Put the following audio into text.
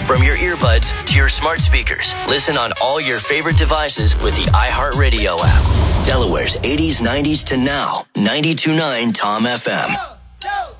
From your earbuds to your smart speakers, listen on all your favorite devices with the iHeartRadio app. Delaware's 80s, 90s to now. 92.9 Tom FM.